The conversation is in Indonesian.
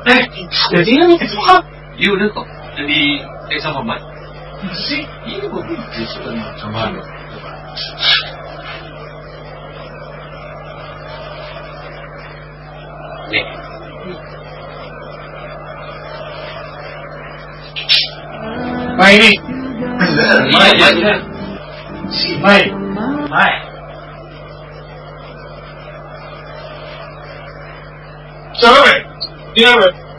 jadi ini suka. Iya udah kok. Jadi sama Mbak. Sih, ini gue suka sama. Nih. Mai ini. Iya. Si Mai. Siapa, Mai? Ini apa?